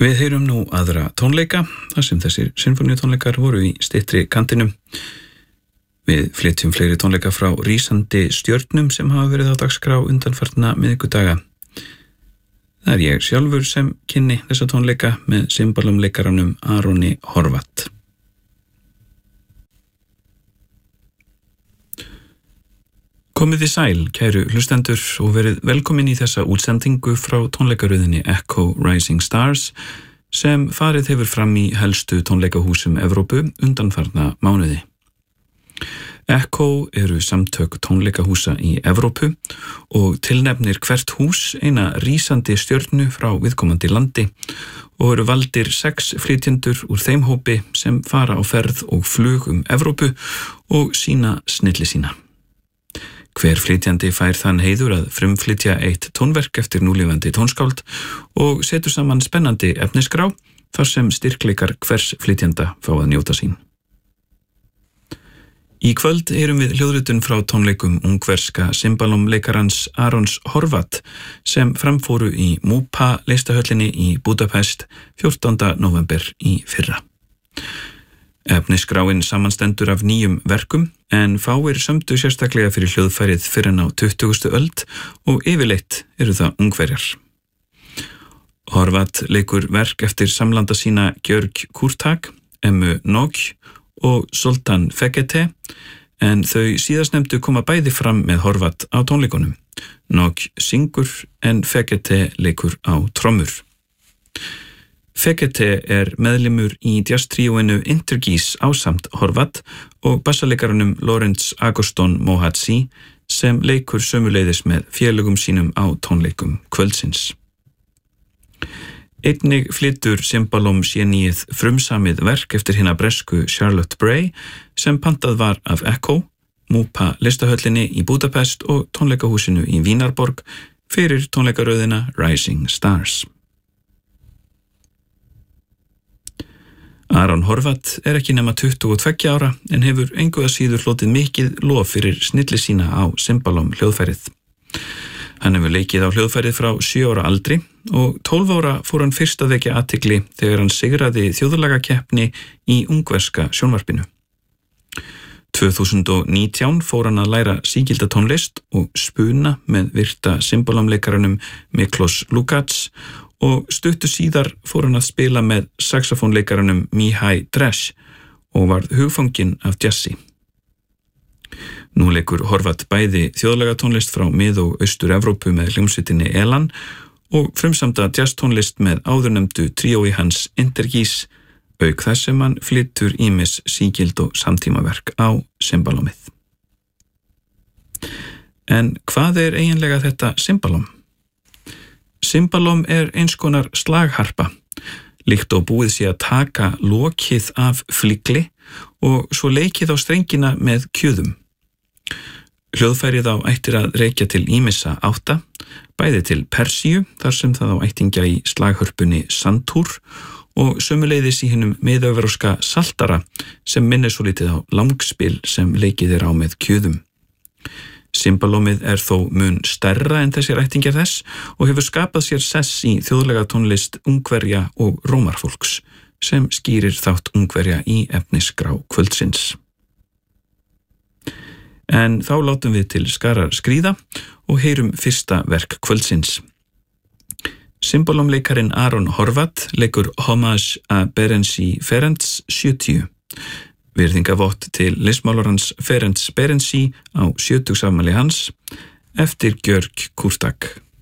Við heyrum nú aðra tónleika, þar sem þessir sinfóníutónleikar voru í styttri kantinum. Við flytjum fleiri tónleika frá rísandi stjörnum sem hafa verið á dagskrá undanfarna miðvikudaga. Það ég sjálfur sem kynni þessa tónleika með cimbalumleikaranum Aroni Horvath. Komið þið sæl, kæru hlustendur, og verið velkomin í þessa útsendingu frá tónleikaröðinni Echo Rising Stars sem farið hefur fram í helstu tónleikahúsum Evrópu undanfarna mánuði. Echo eru samtök tónleikahúsa í Evrópu og tilnefnir hvert hús eina rísandi stjörnu frá viðkomandi landi og eru valdir 6 flytjendur úr þeim hópi sem fara á ferð og flug Evrópu og sína snilli sína. Hver flytjandi fær þann heiður að frumflytja eitt tónverk eftir núlifandi tónskáld og setur saman spennandi efnisgrá þar sem styrkleikar hvers flytjanda fá að njóta sín. Í kvöld heyrum við hljóðritun frá tónleikum ungverska cimbalumleikarans Arons Horvath sem framfóru í Múpa listahöllinni í Budapest 14. november í fyrra. Efnisskráin samanstendur af 9 verkum en fáir sömdu sérstaklega fyrir hljóðfærið fyrr en á 20. öld og yfirleitt eru það ungverjar. Horvath leikur verk eftir samlanda sína Gjörg Kurtag, Emmu Nóg og Zoltán Fekete en þau síðastnefndu koma bæði fram með Horvath á tónleikunum. Nóg syngur en Fekete leikur á trommur. Fekete meðlimur í jazztríóinu Intergees ásamt Horvath og bassaleikaranum Lawrence Agoston Mohatsi sem leikur sömuleiðis með félögum sínum á tónleikum kvöldsins. Einnig flytur cimbalum-géníið frumsamið verk eftir hina bresku Charlotte Bray sem pantað var af Echo, Múpa listahöllinni í Budapest og tónleikahúsinu í Vínarborg fyrir tónleikaröðina Rising Stars. Aron Horvath ekki nema 22 ára en hefur engu að síður hlotið mikið lof fyrir snilli sína á cimbalum hljóðfærið. Hann hefur leikið á hljóðfærið frá 7 ára aldri og 12 ára fór hann fyrst að vekja athygli þegar hann sigraði þjóðlagakeppni í ungverska sjónvarpinu. 2019 fór hann að læra sígilda tónlist og spuna með virta cimbalumleikaranum Miklos Lukács og stuttu síðar fór hann að spila með saxofónleikaranum Mihai Dresch og varð hugfanginn af jazzi. Nú leikur Horvath bæði þjóðlagatónlist frá mið- og austur-Evrópu með hljómsveitinni Elan og frumsamda jazztónlist með áðurnefndu tríói hans Intergees, auk þess sem hann flytur ýmis sígild og samtímaverk á cimbalumið. En hvað eiginlega þetta cimbalum? Cimbalum eins konar slagharpa, líkt og búið sé að taka lokið af fligli og svo leikið á strengina með kjöðum. Hljóðfærið á ættir að reykja til ýmissa átta, bæði til Persíu, þar sem það á ættingja í slaghörpunni Santúr og sömuleiðis í hinum miðevrópska saltara sem minnir svo lítið á langspil sem leikið á með kjöðum. Cimbalumið þó mun stærra en þessir ættingjar þess og hefur skapað sér sess í þjóðlega tónlist Ungverja og Rómarfólks sem skýrir þátt Ungverja í efnisgrá kvöldsins. En þá látum við til skarar skríða og heyrum fyrsta verk kvöldsins. Cimbalumleikarin Aron Horvath leikur Homage à Berenci Ferenc 70. Virðingavott til listmálarans Ferenc Berenci á 70-afmæli hans eftir Gjörg Kurtag.